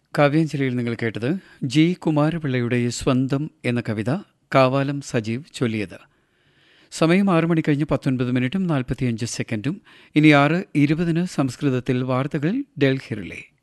കാവ്യാഞ്ജലിയിൽ നിങ്ങൾ കേട്ടത് ജി കുമാരപിള്ളയുടെ സ്വന്തം എന്ന കവിത കാവാലം സജീവ് ചൊല്ലിയത്. സമയം 6:19:49 ഇനി 6:20 സംസ്കൃതത്തിൽ വാർത്തകൾ ഡൽഹി റിലേ.